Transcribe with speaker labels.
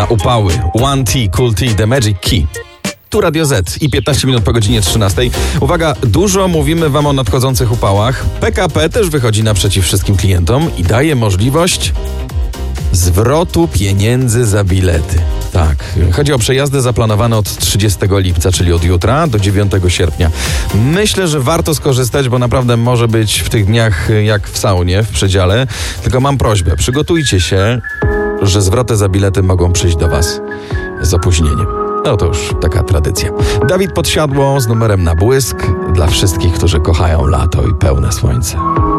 Speaker 1: na upały. One T, Cool T, The Magic Key. Tu Radio Z i 15 minut po godzinie 13. Uwaga, dużo mówimy wam o nadchodzących upałach. PKP też wychodzi naprzeciw wszystkim klientom i daje możliwość zwrotu pieniędzy za bilety. Tak, chodzi o przejazdy zaplanowane od 30 lipca, czyli od jutra do 9 sierpnia. Myślę, że warto skorzystać, bo naprawdę może być w tych dniach jak w saunie, w przedziale. Tylko mam prośbę, przygotujcie się, że zwroty za bilety mogą przyjść do was z opóźnieniem. No to już taka tradycja. Dawid Podsiadło z numerem na błysk dla wszystkich, którzy kochają lato i pełne słońce.